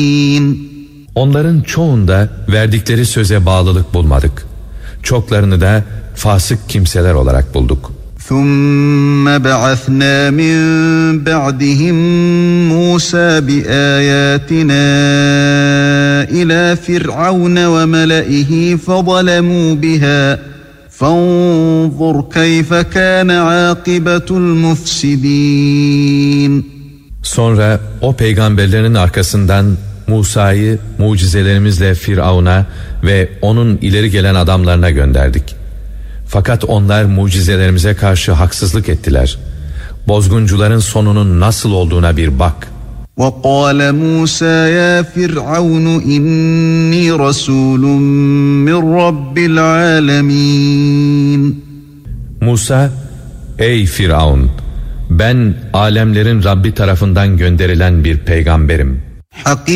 Onların çoğunda verdikleri söze bağlılık bulmadık. Çoklarını da fasık kimseler olarak bulduk. ثُمَّ بَعَثْنَا مِنْ بَعْدِهِمْ مُوسَى بِآيَاتِنَا إِلَى فِرْعَوْنَ وَمَلَئِهِ فَظَلَمُوا بِهَا فَانظُرْ كَيْفَ كَانَ عَاقِبَةُ الْمُفْسِدِينَ. Sonra o peygamberlerin arkasından Musa'yı mucizelerimizle Firavun'a ve onun ileri gelen adamlarına gönderdik. Fakat onlar mucizelerimize karşı haksızlık ettiler. Bozguncuların sonunun nasıl olduğuna bir bak. وَقَالَ مُوسَى يَا فِرْعَوْنُ إِنِّي رَسُولٌ مِّنْ رَبِّ الْعَالَمِينَ. Musa, ey Firavun, ben alemlerin Rabbi tarafından gönderilen bir peygamberim.